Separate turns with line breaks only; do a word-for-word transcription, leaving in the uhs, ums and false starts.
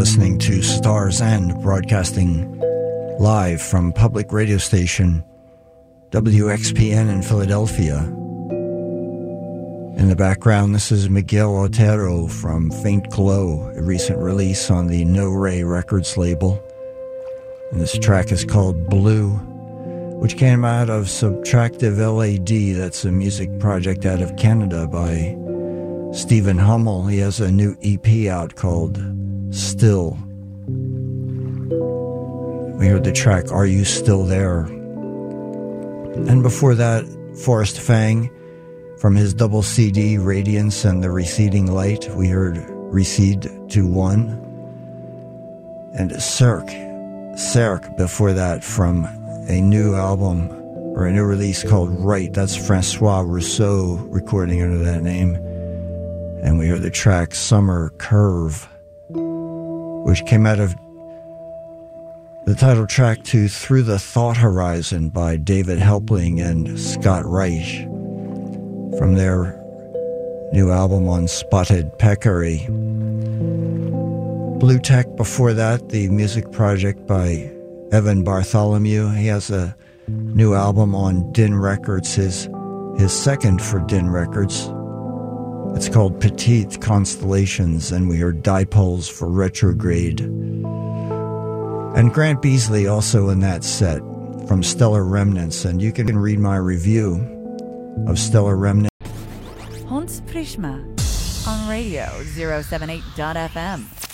listening to Stars End, broadcasting live from public radio station W X P N in Philadelphia. In the background, this is Miguel Otero from Faint Glow, a recent release on the No Ray Records label. And this track is called Blue, which came out of Subtractive L A D. That's a music project out of Canada by Stephen Hummel. He has a new E P out called Still. We heard the track Are You Still There? And before that, Forrest Fang from his double C D Radiance and the Receding Light. We heard Recede to One. And Cirque, Cirque before that from a new album or a new release called Right. That's Francois Rousseau recording under that name. And we heard the track Summer Curve, which came out of the title track to Through the Thought Horizon by David Helpling and Scott Reich from their new album on Spotted Peccary. Blue Tech before that, the music project by Evan Bartholomew. He has a new album on Din Records, his, his second for Din Records. It's called Petite Constellations, and we heard Dipoles for Retrograde. And Grant Beasley also in that set from Stellar Remnants, and you can read my review of Stellar Remnants.
Hans Prishma on Radio zero seven eight dot f m.